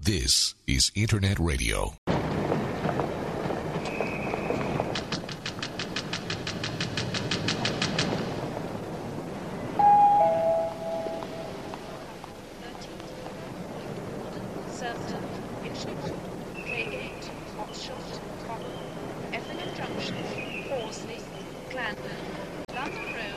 This is Internet Radio. Effingham Junction, Horsley, Clandon, London Road.